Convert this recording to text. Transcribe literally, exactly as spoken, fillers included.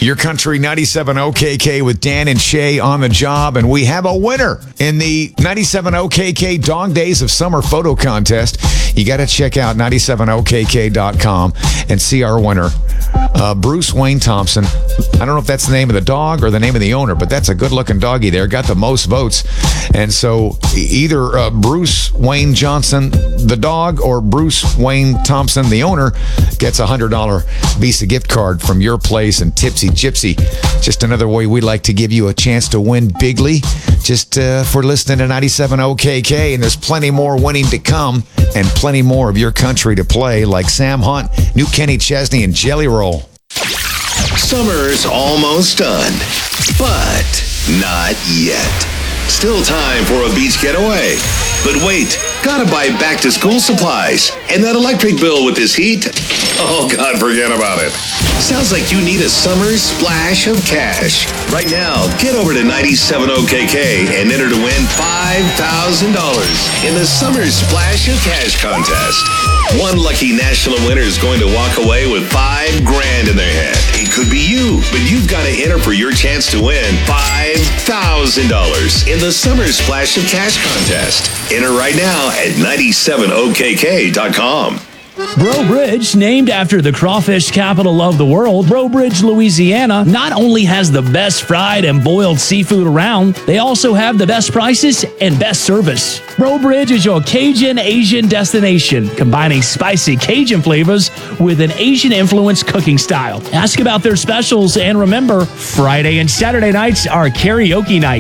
Your Country ninety-seven O K K with Dan and Shay on the job, and we have a winner in the ninety-seven O K K Dog Days of Summer photo contest. You got to check out ninety-seven O K K dot com and see our winner, uh, Bruce Wayne Thompson. I don't know if that's the name of the dog or the name of the owner, but that's a good-looking doggy there. Got the most votes, and so either uh, Bruce Wayne Johnson, the dog, or Bruce Wayne Thompson, the owner, gets a one hundred dollars Visa gift card from your place and Tipsy Gypsy. Just another way we like to give you a chance to win bigly, just uh, for listening to ninety-seven O K K. And there's plenty more winning to come and plenty more of your country to play, like Sam Hunt, New Kenny Chesney, and Jelly Roll. Summer's almost done, but not yet. Still time for a beach getaway. But wait, gotta buy back-to-school supplies. And that electric bill with this heat? Oh, God, forget about it. Sounds like you need a summer splash of cash. Right now, get over to ninety-seven O K K and enter to win five thousand dollars in the Summer Splash of Cash contest. One lucky national winner is going to walk away with five grand in their hand. It could be you, but you've got to enter for your chance to win five thousand dollars in the Summer Splash of Cash contest. Enter right now at ninety-seven O K K dot com. Breaux Bridge, named after the crawfish capital of the world, Breaux Bridge, Louisiana, not only has the best fried and boiled seafood around, they also have the best prices and best service. Breaux Bridge is your Cajun Asian destination, combining spicy Cajun flavors with an Asian-influenced cooking style. Ask about their specials, and remember, Friday and Saturday nights are karaoke night.